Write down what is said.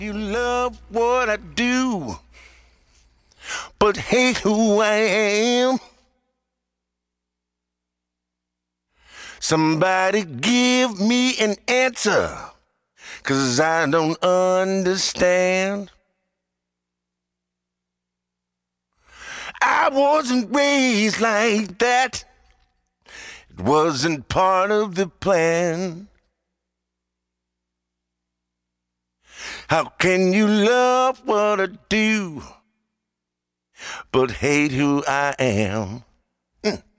You love what I do, but hate who I am. Somebody give me an answer, 'cause I don't understand. I wasn't raised like that. It wasn't part of the plan. How can you love what I do, but hate who I am?